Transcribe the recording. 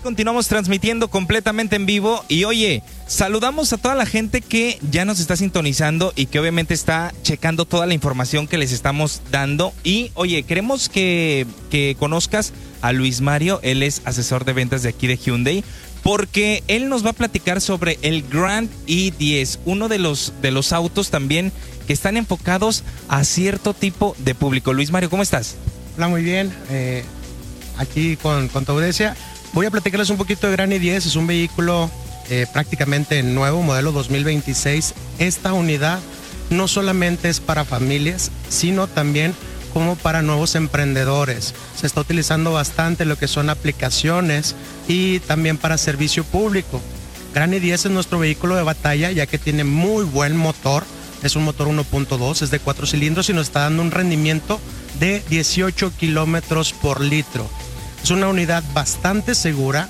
continuamos transmitiendo completamente en vivo y oye, saludamos a toda la gente que ya nos está sintonizando y que obviamente está checando toda la información que les estamos dando. Y oye, queremos que conozcas a Luis Mario, él es asesor de ventas de aquí de Hyundai, porque él nos va a platicar sobre el Grand i10, uno de los autos también que están enfocados a cierto tipo de público. Luis Mario, ¿cómo estás? Hola, muy bien. Aquí con tu audiencia. Voy a platicarles un poquito de Grand i10. Es un vehículo prácticamente nuevo, modelo 2026. Esta unidad no solamente es para familias, sino también como para nuevos emprendedores. Se está utilizando bastante lo que son aplicaciones y también para servicio público. Grand i10 es nuestro vehículo de batalla, ya que tiene muy buen motor. Es un motor 1.2, es de 4 cilindros y nos está dando un rendimiento de 18 kilómetros por litro. Es una unidad bastante segura,